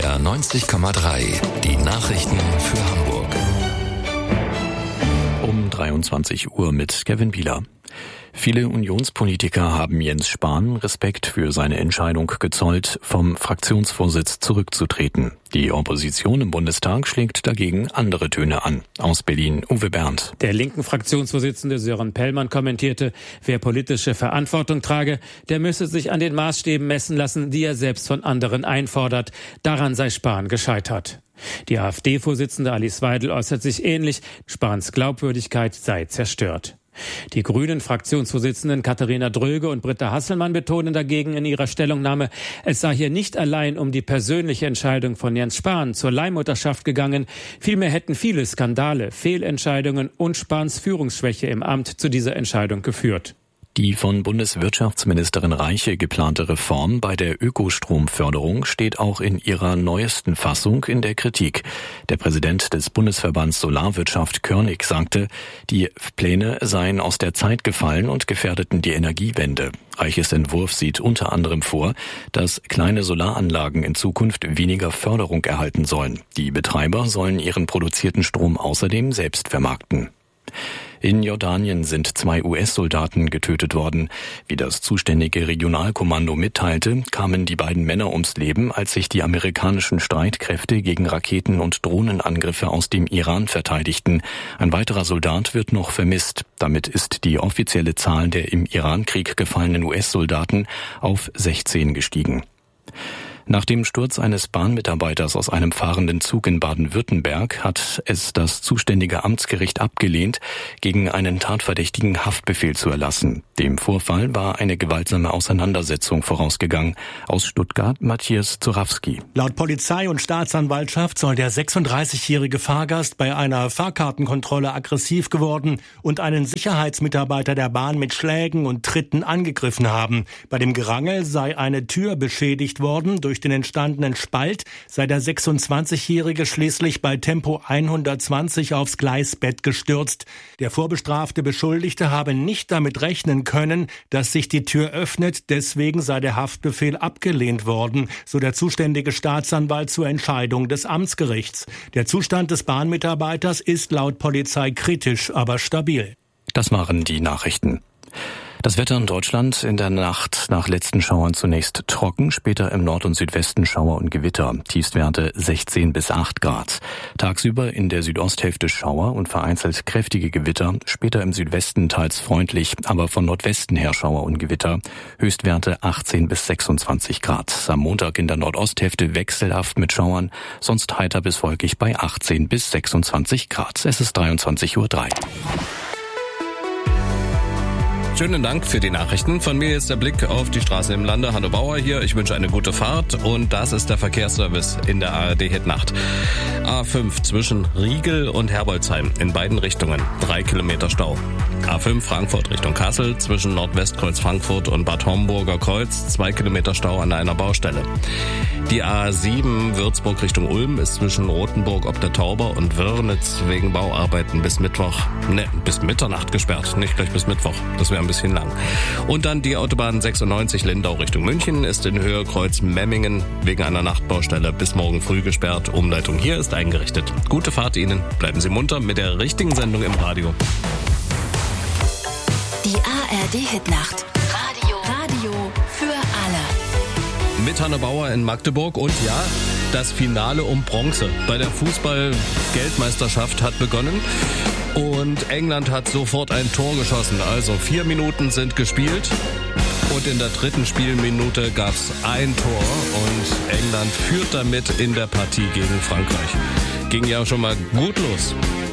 NDR 90,3. Die Nachrichten für Hamburg. Um 23 Uhr mit Kevin Bieler. Viele Unionspolitiker haben Jens Spahn Respekt für seine Entscheidung gezollt, vom Fraktionsvorsitz zurückzutreten. Die Opposition im Bundestag schlägt dagegen andere Töne an. Aus Berlin Uwe Berndt. Der linken Fraktionsvorsitzende Sören Pellmann kommentierte, wer politische Verantwortung trage, der müsse sich an den Maßstäben messen lassen, die er selbst von anderen einfordert. Daran sei Spahn gescheitert. Die AfD-Vorsitzende Alice Weidel äußert sich ähnlich. Spahns Glaubwürdigkeit sei zerstört. Die Grünen-Fraktionsvorsitzenden Katharina Dröge und Britta Hasselmann betonen dagegen in ihrer Stellungnahme, es sei hier nicht allein um die persönliche Entscheidung von Jens Spahn zur Leihmutterschaft gegangen, vielmehr hätten viele Skandale, Fehlentscheidungen und Spahns Führungsschwäche im Amt zu dieser Entscheidung geführt. Die von Bundeswirtschaftsministerin Reiche geplante Reform bei der Ökostromförderung steht auch in ihrer neuesten Fassung in der Kritik. Der Präsident des Bundesverbands Solarwirtschaft Körnig sagte, die Pläne seien aus der Zeit gefallen und gefährdeten die Energiewende. Reiches Entwurf sieht unter anderem vor, dass kleine Solaranlagen in Zukunft weniger Förderung erhalten sollen. Die Betreiber sollen ihren produzierten Strom außerdem selbst vermarkten. In Jordanien sind 2 US-Soldaten getötet worden. Wie das zuständige Regionalkommando mitteilte, kamen die beiden Männer ums Leben, als sich die amerikanischen Streitkräfte gegen Raketen- und Drohnenangriffe aus dem Iran verteidigten. Ein weiterer Soldat wird noch vermisst. Damit ist die offizielle Zahl der im Irankrieg gefallenen US-Soldaten auf 16 gestiegen. Nach dem Sturz eines Bahnmitarbeiters aus einem fahrenden Zug in Baden-Württemberg hat es das zuständige Amtsgericht abgelehnt, gegen einen Tatverdächtigen Haftbefehl zu erlassen. Dem Vorfall war eine gewaltsame Auseinandersetzung vorausgegangen. Aus Stuttgart Matthias Zurawski. Laut Polizei und Staatsanwaltschaft soll der 36-jährige Fahrgast bei einer Fahrkartenkontrolle aggressiv geworden und einen Sicherheitsmitarbeiter der Bahn mit Schlägen und Tritten angegriffen haben. Bei dem Gerangel sei eine Tür beschädigt worden. Durch den entstandenen Spalt sei der 26-Jährige schließlich bei Tempo 120 aufs Gleisbett gestürzt. Der vorbestrafte Beschuldigte habe nicht damit rechnen können, dass sich die Tür öffnet. Deswegen sei der Haftbefehl abgelehnt worden, so der zuständige Staatsanwalt zur Entscheidung des Amtsgerichts. Der Zustand des Bahnmitarbeiters ist laut Polizei kritisch, aber stabil. Das waren die Nachrichten. Das Wetter in Deutschland: in der Nacht nach letzten Schauern zunächst trocken, später im Nord- und Südwesten Schauer und Gewitter. Tiefstwerte 16 bis 8 Grad. Tagsüber in der Südosthälfte Schauer und vereinzelt kräftige Gewitter, später im Südwesten teils freundlich, aber von Nordwesten her Schauer und Gewitter. Höchstwerte 18 bis 26 Grad. Am Montag in der Nordosthälfte wechselhaft mit Schauern, sonst heiter bis wolkig bei 18 bis 26 Grad. Es ist 23:03 Uhr. Schönen Dank für die Nachrichten. Von mir jetzt der Blick auf die Straße im Lande. Hanno Bauer hier. Ich wünsche eine gute Fahrt und das ist der Verkehrsservice in der ARD-Hit-Nacht. A5 zwischen Riegel und Herbolzheim in beiden Richtungen. 3 Kilometer Stau. A5 Frankfurt Richtung Kassel zwischen Nordwestkreuz Frankfurt und Bad Homburger Kreuz. 2 Kilometer Stau an einer Baustelle. Die A7 Würzburg Richtung Ulm ist zwischen Rothenburg ob der Tauber und Wörnitz wegen Bauarbeiten bis Mitternacht gesperrt. Nicht gleich bis Mittwoch. Das wäre ein bisschen lang. Und dann die Autobahn 96 Lindau Richtung München ist in Höhe Kreuz Memmingen wegen einer Nachtbaustelle bis morgen früh gesperrt. Umleitung hier ist eingerichtet. Gute Fahrt Ihnen. Bleiben Sie munter mit der richtigen Sendung im Radio. Die ARD-Hitnacht. Radio für alle. Mit Hanno Bauer in Magdeburg und ja, das Finale um Bronze bei der Fußball-Weltmeisterschaft hat begonnen. Und England hat sofort ein Tor geschossen. Also 4 Minuten sind gespielt. Und in der 3. Spielminute gab es ein Tor. Und England führt damit in der Partie gegen Frankreich. Ging ja schon mal gut los.